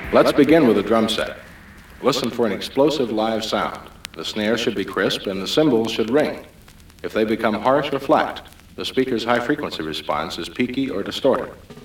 Let's begin with a drum set. Listen for an explosive live sound. The snare should be crisp and the cymbals should ring. If they become harsh or flat, the speaker's high frequency response is peaky or distorted.